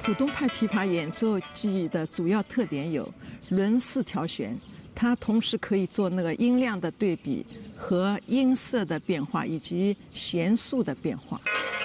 浦东派琵琶演奏技的主要特点有轮4条弦，它同时可以做那个音量的对比和音色的变化以及弦数的变化。